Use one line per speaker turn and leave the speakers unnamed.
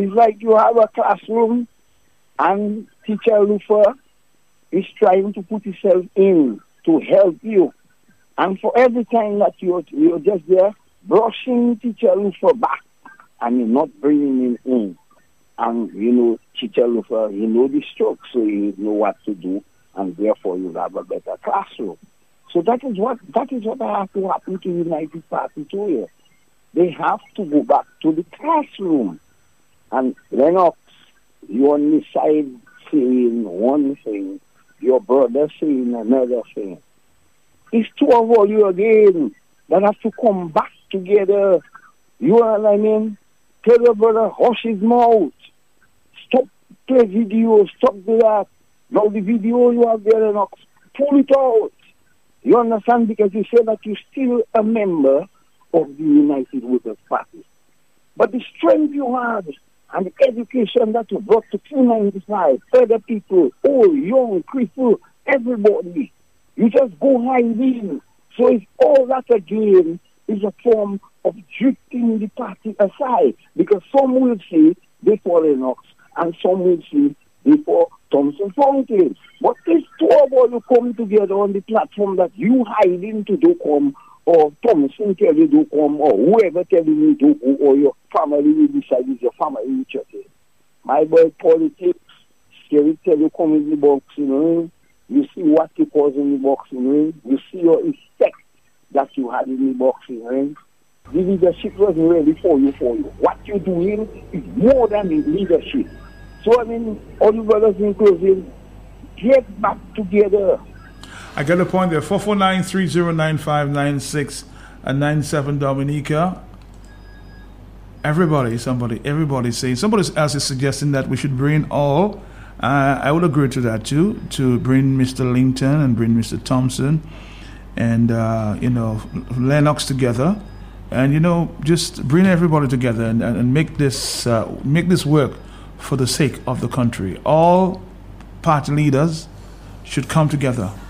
It's like you have a classroom and teacher Lufa is trying to put himself in to help you. And for every time that you're just there, brushing teacher Lufa back and you're not bringing him in. And, teacher Lufa, the stroke, so you know what to do, and therefore you have a better classroom. So that is what has to happen to United Party too here. They have to go back to the classroom. And Lennox, you on the side saying one thing, your brother saying another thing. It's two of you again that have to come back together. You know what I mean? Tell your brother, hush his mouth. Stop the video, stop that. Now the video you have there, Lennox, pull it out. You understand? Because you say that you're still a member of the United Workers' Party. But the strength you have and the education that you brought to 295, other people, old, young, crippled, everybody, you just go hiding. So it's all that again is a form of drifting the party aside. Because some will see before Lennox and some will see before Thompson Fountain. But these two of you come together on the platform that you hiding to do come, or Thompson tell you do come, or whoever telling you do come, or your family will decide is your family will check it. My boy, politics, scary tell you come in the boxing ring, you see what you cause in the boxing ring, you see your effect that you had in the boxing ring. The leadership wasn't ready for you. What you're doing is more than the leadership. So, I mean, all you brothers in closing, get back together.
I get a point there. 449-3095-96 and 97 Dominica. Everybody saying, somebody else is suggesting that we should bring all. I would agree to that too, to bring Mr. Linton and bring Mr. Thompson and, Lennox together. And, just bring everybody together and make this work for the sake of the country. All party leaders should come together